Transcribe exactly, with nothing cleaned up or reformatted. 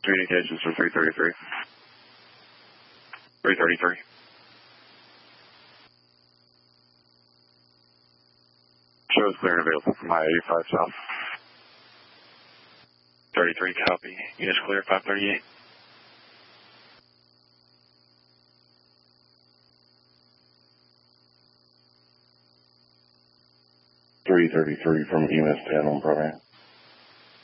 three indications for three thirty-three. three thirty-three. Shows clear and available from I eighty-five south. thirty-three, copy. Units clear, five thirty-eight. three thirty-three from E M S ten on program.